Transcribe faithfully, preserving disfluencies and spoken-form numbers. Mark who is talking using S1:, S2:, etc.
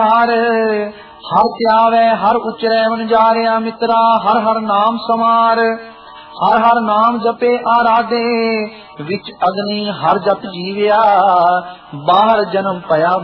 S1: ਹਰ ਹਰ ਧਿਆਵੈ ਹਰ ਉਚਰੈ ਵਣਜਾਰਿਆ ਮਿੱਤਰਾ, ਹਰ ਹਰ ਨਾਮ ਸਮਾਰ, ਹਰ ਹਰ ਨਾਮ ਜਪੇ ਆਰਾਧੇ, ਵਿੱਚ ਅਗਨੀ ਹਰ ਜਪ ਜੀਵਿਆ, ਬਾਹਰ ਜਨਮ ਪਿਆ